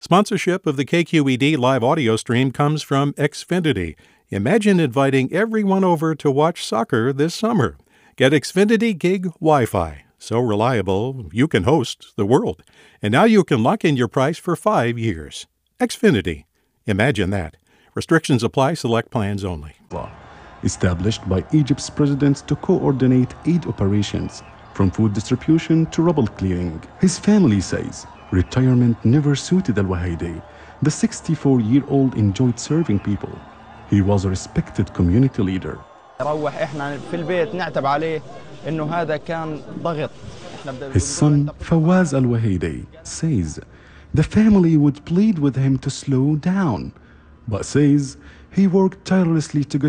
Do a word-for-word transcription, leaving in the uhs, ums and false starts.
Sponsorship of the K Q E D live audio stream comes from Xfinity. Imagine inviting everyone over to watch soccer this summer. Get Xfinity Gig Wi-Fi. So reliable, you can host the world. And now you can lock in your price for five years. Xfinity. Imagine that. Restrictions apply. Select plans only. Established by Egypt's president to coordinate aid operations, from food distribution to rubble clearing. His family says retirement never suited Al-Wahidi. The sixty-four-year-old enjoyed serving people. He was a respected community leader. His son, Fawaz Al-Wahidi, says the family would plead with him to slow down, but says he worked tirelessly to get